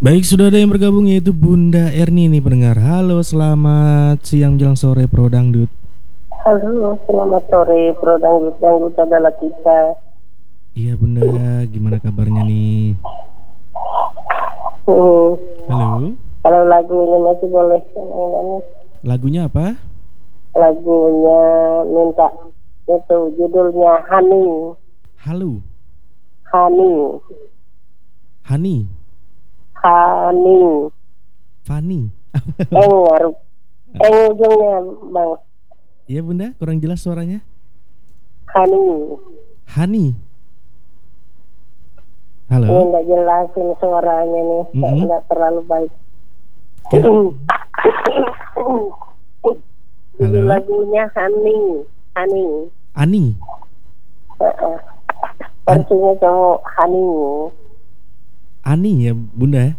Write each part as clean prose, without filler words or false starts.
Baik, sudah ada yang bergabung yaitu Bunda Erni nih pendengar. Halo, selamat siang menjelang sore Pro Dangdut. Halo, selamat sore, Bro Dangdut. Dangdut adalah kita. Iya Bunda, gimana kabarnya nih? Hmm, Halo, Kalau lagu ini masih boleh, ini lagunya apa? lagunya minta itu judulnya Honey, Halo, Honey, Hani, Honey. Fani. Ngaruh, ujungnya bang, Iya Bunda, kurang jelas suaranya. Honey. Hani. Ini Halo. nggak jelasin suaranya nih, Mm-mm. nggak terlalu baik. Kira- Judul Halo, lagunya Honey, Honey. Ani. An- Versinya cowok Honey. Ani ya Bunda.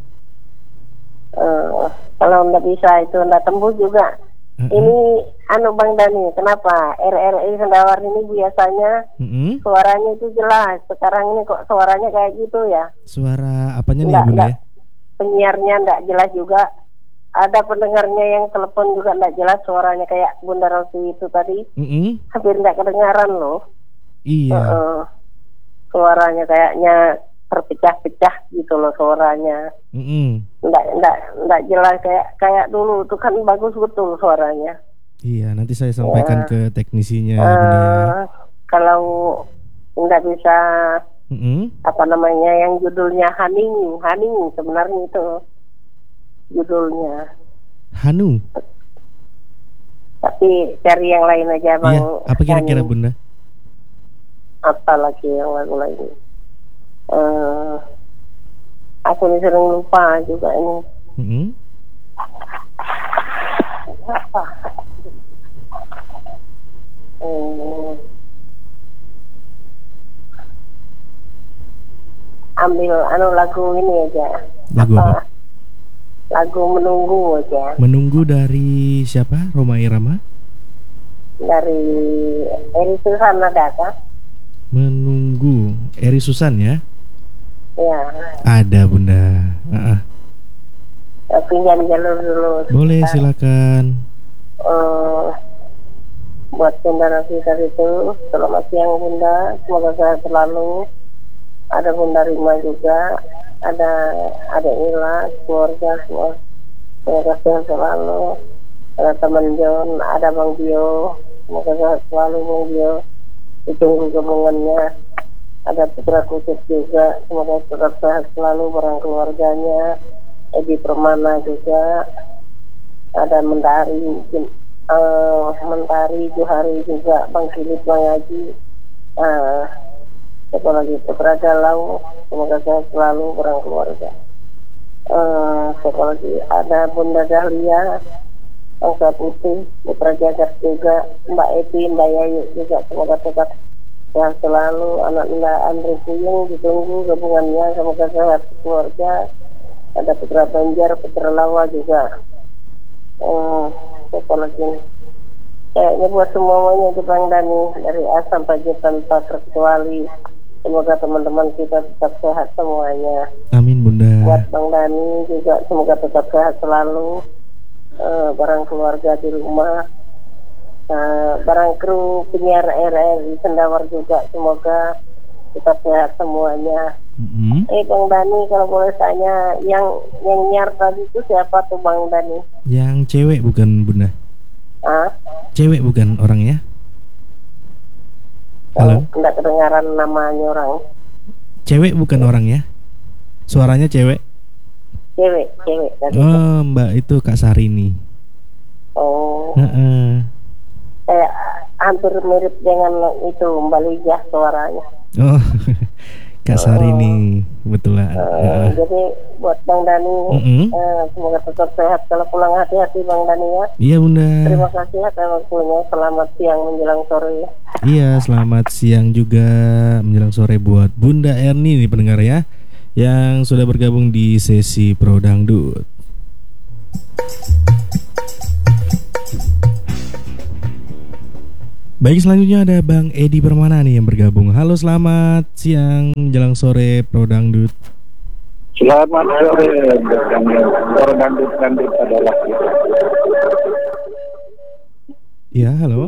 Kalau nggak bisa itu nggak tembus juga. Ini Bang Dani, kenapa RRI Sendawar ini biasanya Mm-mm. suaranya itu jelas, sekarang ini kok suaranya kayak gitu ya? Suara apanya nih ya Nggak, Bunda ya? penyiarnya nggak jelas juga. Ada pendengarnya yang telepon juga nggak jelas suaranya, kayak Bunda Rosi itu tadi Mm-mm. hampir nggak kedengaran loh. Iya. Suaranya kayaknya terpecah-pecah gitu loh suaranya. Mm-mm. Nggak jelas kayak dulu tuh kan bagus betul suaranya. Iya, nanti saya sampaikan Ya, ke teknisinya ya Bunda ya. kalau nggak bisa Mm-mm. apa namanya yang judulnya Haning sebenarnya itu judulnya. Hanu. Tapi cari yang lain aja bang. Iya, apa kira-kira Haning. Bunda? Apa lagi yang lagu lain? Aku ini sering lupa juga ini. Mm-mm. Apa? Ambil lagu ini aja. Lagu apa? Lagu Menunggu aja. Menunggu dari siapa? Roma Irama? Dari Eri Susan ada kah? Menunggu Eri Susan ya? Ya, Ada Bunda. pinjam jalur dulu. Boleh silakan. Buat Bunda Rafika itu, selamat siang Bunda, semoga sehat selalu. Ada Bunda Rima juga, ada Adik Ila, keluarga semua, semoga sehat selalu. Ada teman John, ada Bang Bio, semoga sehat selalu Bang Bio. Ditunggu gabungannya. Ada Putra Kutub juga, semoga tetap sehat selalu barang keluarganya. Edi Permana juga, ada Mentari Johari juga, Bang Philip, Bang Haji, siapa lagi, Putra Galau, semoga sehat selalu barang keluarga. Siapa lagi, ada Bunda Dahlia, Bangsa Putih, Putra Jagat juga, Mbak Eti, Mbak Yayu juga, semoga tetap sehat selalu. Anak Nila Andre Puyung ditunggu gabungannya, semoga sehat keluarga. Ada Putra Banjar, Putra Lawa juga. Siapa lagi? Kayaknya buat semuanya di Bang Dani, dari A sampai Z tanpa terkecuali. Semoga teman-teman kita tetap sehat semuanya. Amin Bunda. Buat Bang Dani juga semoga tetap sehat selalu. Barang keluarga di rumah. Barang kru penyiar RRI Sendawar juga semoga tetap sehat semuanya. Mm-mm. Bang Dani, kalau boleh tanya, yang nyiar tadi itu siapa tuh Bang Dani? Yang cewek bukan Bunda? Ah, Cewek bukan orangnya? Halo? Enggak kedengaran namanya orang. Cewek bukan orangnya? Suaranya cewek? Cewek tadi. Oh, Mbak itu Kak Sarini. Oh, Heeh. kayak hampir mirip dengan itu Mbak Lijah suaranya. Oh, Kak Sarini betulan. Jadi buat Bang Dani, Mm-mm. semoga tetap sehat. Kalau pulang hati-hati Bang Dani ya. Iya Bunda. Terima kasih atas waktunya. Selamat siang menjelang sore. Iya, selamat siang juga menjelang sore buat Bunda Erni nih pendengar ya, yang sudah bergabung di sesi Pro Dangdut. Baik, selanjutnya ada Bang Edi Permana nih yang bergabung. Halo, selamat siang menjelang sore Pro Dangdut. Selamat sore, orang dandut adalah kita. Ya, halo.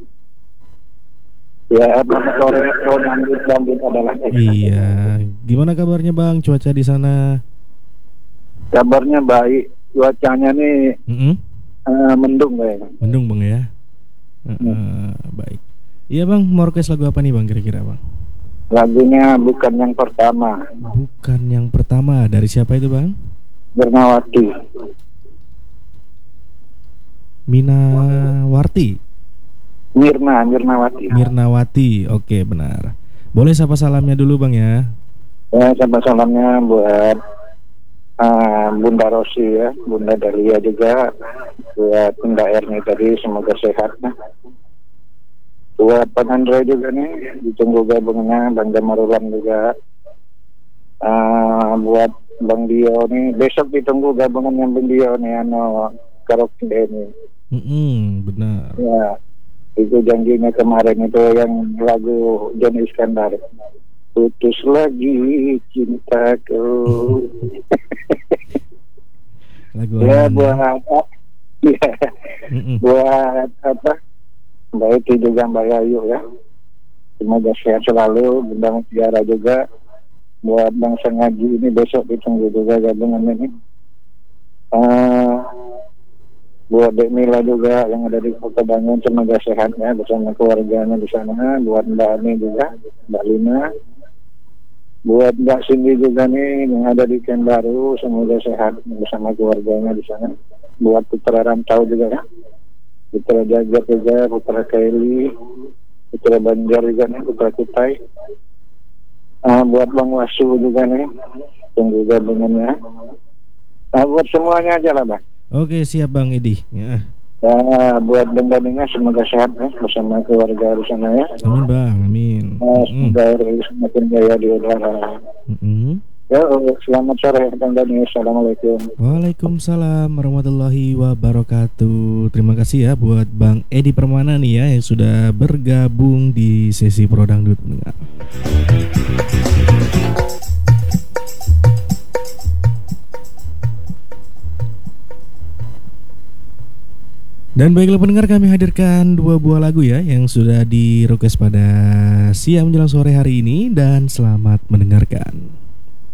Ya, selamat sore, orang dandut adalah kita. Iya, gimana kabarnya Bang? Cuaca di sana? Kabarnya baik, cuacanya nih mendung kayaknya. Mendung Bang ya. Baik. Iya Bang, mau request lagu apa nih Bang kira-kira Bang? Lagunya bukan yang pertama. Bukan yang pertama, dari siapa itu Bang? Bernawati. Minawarti. Mirnawati. Mirnawati, oke benar. Boleh sapa salamnya dulu Bang ya. Ya, sampai salamnya buat Bunda Rosi ya, Bunda Dahlia juga, buat Bunda Erni tadi, semoga sehat. Buat Bang Andre juga nih, ditunggu gabungnya, Bang Jamarulan juga. Buat Bang Dio nih, besok ditunggu gabungan yang Bang Dio nih, karaoke ini. Benar. Ya, itu janjinya kemarin itu yang lagu Johnny Iskandar. Putus lagi cintaku. Lagu Ya buat apa? Ya, buat apa? Mbak Eti juga, Mbak Yayu ya. Semoga sehat selalu. Bang Tiara juga. Buat Bang Sengaji ini besok ditunggu juga gabungan ini. Buat Dek Mila juga yang ada di Kota Bangun, semoga sehat ya bersama keluarganya di sana. Buat Mbak Ani juga, Mbak Lina. Buat Mbak Cindy juga nih yang ada di Ken Baru, semoga sehat bersama keluarganya di sana. Buat Putra Rantau juga ya. Putra Jagat juga, Putra Kelly, Putra Banjar juga nih, Putra Kutai. Buat Bang Wasu juga nih, tunggu gabungannya. Buat semuanya aja lah Bang. Oke siap Bang Edi ya. Buat Benda semoga sehat ya bersama keluarga di sana ya. Amin Bang, amin. Semoga semakin jaya di udara. Ya, selamat sore Bang Dani. Assalamualaikum. Waalaikumsalam warahmatullahi wabarakatuh. Terima kasih ya buat Bang Edi Permana nih ya yang sudah bergabung di sesi Pro Dangdut pendengar. Dan baiklah pendengar, kami hadirkan 2 buah lagu ya yang sudah di request pada siang menjelang sore hari ini, dan selamat mendengarkan.